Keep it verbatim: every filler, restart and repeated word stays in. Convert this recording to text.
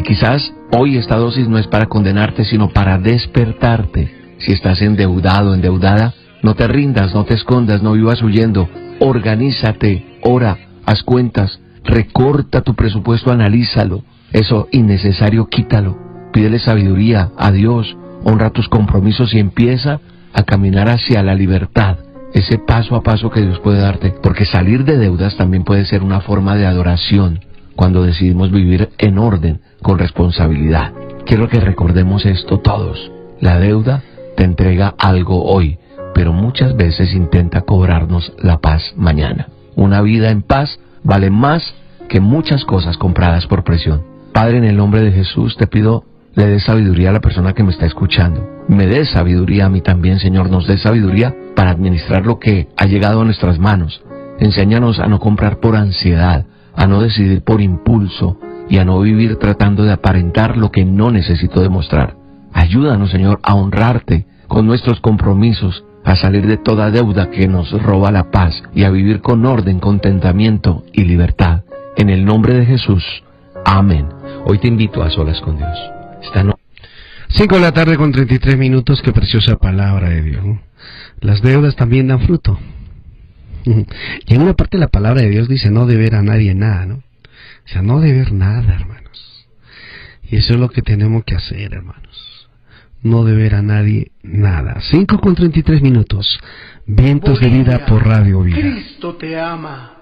quizás hoy esta dosis no es para condenarte, sino para despertarte. Si estás endeudado, endeudada, no te rindas, no te escondas, no vivas huyendo. Organízate, ora, haz cuentas, recorta tu presupuesto, analízalo. Eso innecesario, quítalo. Pídele sabiduría a Dios, honra tus compromisos y empieza a caminar hacia la libertad. Ese paso a paso que Dios puede darte. Porque salir de deudas también puede ser una forma de adoración cuando decidimos vivir en orden, con responsabilidad. Quiero que recordemos esto todos. La deuda te entrega algo hoy, pero muchas veces intenta cobrarnos la paz mañana. Una vida en paz vale más que muchas cosas compradas por presión. Padre, en el nombre de Jesús te pido le des sabiduría a la persona que me está escuchando. Me des sabiduría a mí también, Señor. Nos des sabiduría para administrar lo que ha llegado a nuestras manos. Enséñanos a no comprar por ansiedad, a no decidir por impulso y a no vivir tratando de aparentar lo que no necesito demostrar. Ayúdanos, Señor, a honrarte con nuestros compromisos, a salir de toda deuda que nos roba la paz y a vivir con orden, contentamiento y libertad. En el nombre de Jesús. Amén. Hoy te invito a solas con Dios. Esta no... Cinco de la tarde con treinta y tres minutos, qué preciosa palabra de Dios. Las deudas también dan fruto. Y en una parte de la palabra de Dios dice no deber a nadie nada, ¿no? O sea, no deber nada, hermanos. Y eso es lo que tenemos que hacer, hermanos. No deber a nadie nada. Cinco con treinta y tres minutos. Vientos de vida por Radio Vida. Cristo te ama.